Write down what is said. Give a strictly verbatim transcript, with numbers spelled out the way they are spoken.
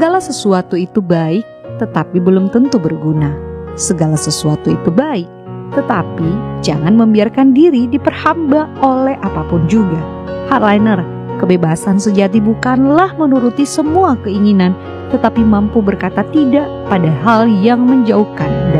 Segala sesuatu itu baik, tetapi belum tentu berguna. Segala sesuatu itu baik, tetapi jangan membiarkan diri diperhamba oleh apapun juga. Hardliner, kebebasan sejati bukanlah menuruti semua keinginan, tetapi mampu berkata tidak pada hal yang menjauhkan